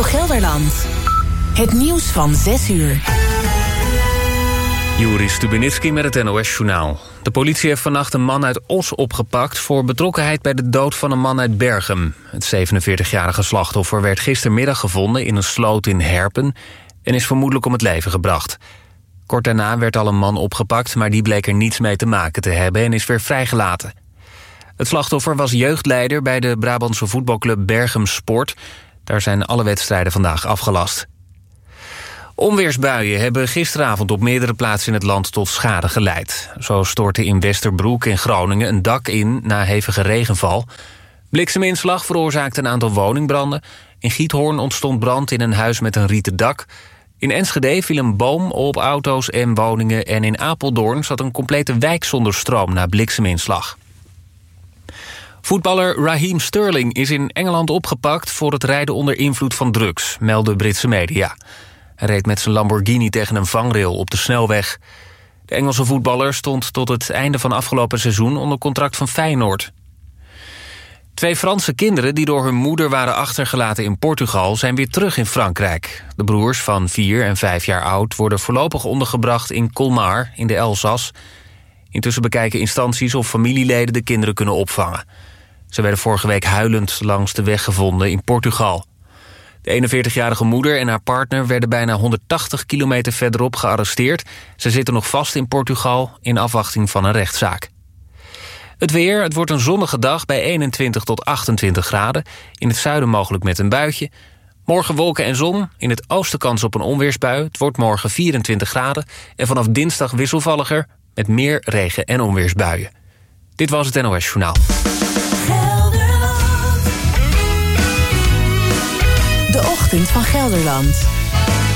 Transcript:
Gelderland. Het nieuws van 6 uur. Joris Stubenitski met het NOS-journaal. De politie heeft vannacht een man uit Os opgepakt voor betrokkenheid bij de dood van een man uit Berchem. Het 47-jarige slachtoffer werd gistermiddag gevonden in een sloot in Herpen en is vermoedelijk om het leven gebracht. Kort daarna werd al een man opgepakt, maar die bleek er niets mee te maken te hebben en is weer vrijgelaten. Het slachtoffer was jeugdleider bij de Brabantse voetbalclub Berchem Sport. Daar zijn alle wedstrijden vandaag afgelast. Onweersbuien hebben gisteravond op meerdere plaatsen in het land tot schade geleid. Zo stortte in Westerbroek in Groningen een dak in na hevige regenval. Blikseminslag veroorzaakte een aantal woningbranden. In Giethoorn ontstond brand in een huis met een rieten dak. In Enschede viel een boom op auto's en woningen en in Apeldoorn zat een complete wijk zonder stroom na blikseminslag. Voetballer Raheem Sterling is in Engeland opgepakt voor het rijden onder invloed van drugs, melden Britse media. Hij reed met zijn Lamborghini tegen een vangrail op de snelweg. De Engelse voetballer stond tot het einde van afgelopen seizoen onder contract van Feyenoord. 2 Franse kinderen die door hun moeder waren achtergelaten in Portugal zijn weer terug in Frankrijk. De broers van 4 en 5 jaar oud worden voorlopig ondergebracht in Colmar in de Elzas. Intussen bekijken instanties of familieleden de kinderen kunnen opvangen. Ze werden vorige week huilend langs de weg gevonden in Portugal. De 41-jarige moeder en haar partner werden bijna 180 kilometer verderop gearresteerd. Ze zitten nog vast in Portugal in afwachting van een rechtszaak. Het weer, het wordt een zonnige dag bij 21 tot 28 graden. In het zuiden mogelijk met een buitje. Morgen wolken en zon, in het oosten kans op een onweersbui. Het wordt morgen 24 graden en vanaf dinsdag wisselvalliger met meer regen- en onweersbuien. Dit was het NOS Journaal. De ochtend van Gelderland.